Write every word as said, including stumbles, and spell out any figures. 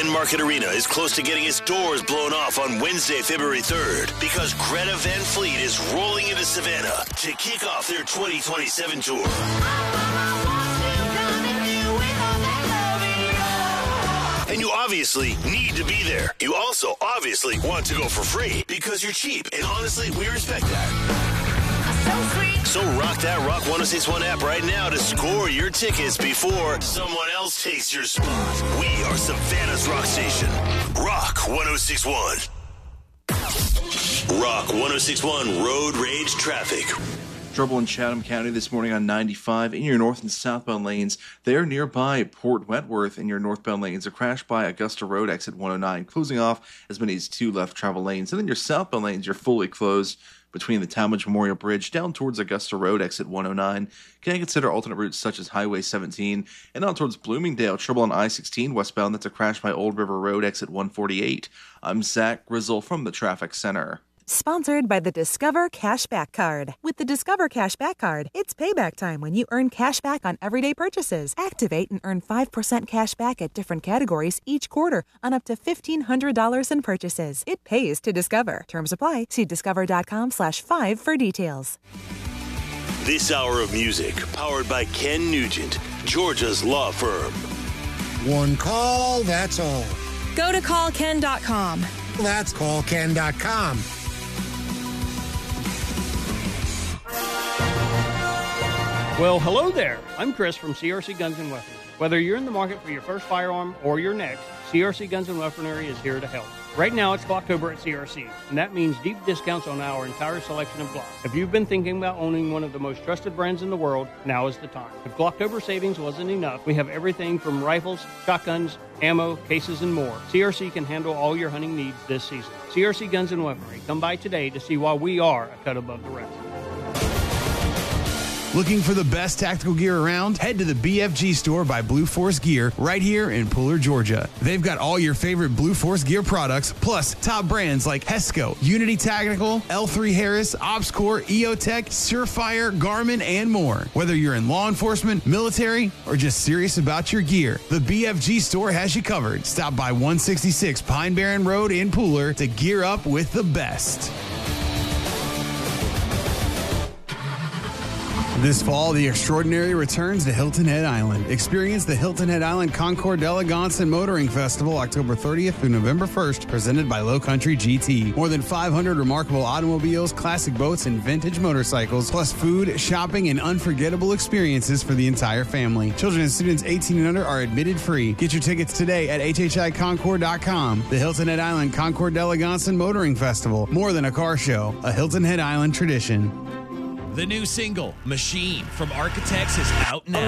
Market Arena is close to getting its doors blown off on Wednesday, February third, because Greta Van Fleet is rolling into Savannah to kick off their twenty twenty-seven tour. And you obviously need to be there. You also obviously want to go for free because you're cheap, and honestly, we respect that. So rock that Rock one oh six point one app right now to score your tickets before someone else takes your spot. We are Savannah's rock station. Rock one oh six point one. Rock one oh six point one Road Rage Traffic. Trouble in Chatham County this morning on ninety-five in your north and southbound lanes. They are nearby Port Wentworth in your northbound lanes. A crash by Augusta Road, exit one oh nine, closing off as many as two left travel lanes. And then your southbound lanes, you're fully closed between the Talmadge Memorial Bridge down towards Augusta Road, exit one oh nine. Can I consider alternate routes such as Highway seventeen and on towards Bloomingdale? Trouble on I sixteen westbound. That's a crash by Old River Road, exit one forty-eight. I'm Zach Grizzle from the Traffic Center. Sponsored by the Discover Cashback Card. With the Discover Cashback Card, it's payback time when you earn cash back on everyday purchases. Activate and earn five percent cash back at different categories each quarter on up to fifteen hundred dollars in purchases. It pays to Discover. Terms apply. See discover.com slash five for details. This hour of music, powered by Ken Nugent, Georgia's law firm. One call, that's all. Go to call ken dot com. That's call ken dot com. Well, hello there. I'm Chris from C R C Guns and Weaponry. Whether you're in the market for your first firearm or your next, C R C Guns and Weaponry is here to help. Right now, it's Glocktober at C R C, and that means deep discounts on our entire selection of Glocks. If you've been thinking about owning one of the most trusted brands in the world, now is the time. If Glocktober savings wasn't enough, we have everything from rifles, shotguns, ammo, cases, and more. C R C can handle all your hunting needs this season. C R C Guns and Weaponry. Come by today to see why we are a cut above the rest. Looking for the best tactical gear around? Head to the B F G store by Blue Force Gear right here in Pooler, Georgia. They've got all your favorite Blue Force Gear products, plus top brands like Hesco, Unity Tactical, L three Harris, OpsCore, EOTech, Surefire, Garmin, and more. Whether you're in law enforcement, military, or just serious about your gear, the B F G store has you covered. Stop by one sixty-six Pine Barren Road in Pooler to gear up with the best. This fall, the extraordinary returns to Hilton Head Island. Experience the Hilton Head Island Concours d'Elegance and Motoring Festival October thirtieth through November first, presented by Low Country G T. More than five hundred remarkable automobiles, classic boats, and vintage motorcycles, plus food, shopping, and unforgettable experiences for the entire family. Children and students eighteen and under are admitted free. Get your tickets today at H H I Concours dot com. The Hilton Head Island Concours d'Elegance and Motoring Festival. More than a car show, a Hilton Head Island tradition. The new single, Machine, from Architects is out now.